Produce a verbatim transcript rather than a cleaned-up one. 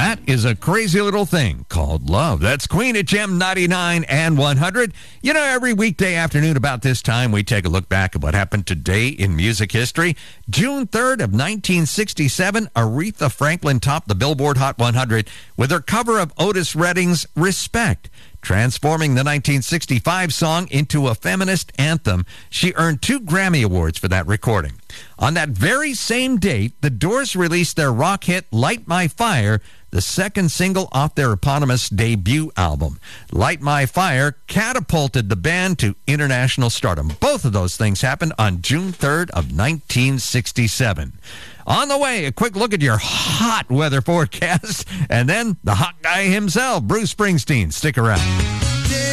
That is a crazy little thing called love. That's Queen at Gem ninety-nine and one hundred. You know, every weekday afternoon about this time, we take a look back at what happened today in music history. June third of nineteen sixty-seven, Aretha Franklin topped the Billboard Hot one hundred with her cover of Otis Redding's Respect. Transforming the nineteen sixty-five song into a feminist anthem, she earned two Grammy Awards for that recording. On that very same date, the Doors released their rock hit Light My Fire, the second single off their eponymous debut album. Light My Fire catapulted the band to international stardom. Both of those things happened on June third of nineteen sixty-seven. On the way, a quick look at your hot weather forecast, and then the hot guy himself, Bruce Springsteen. Stick around.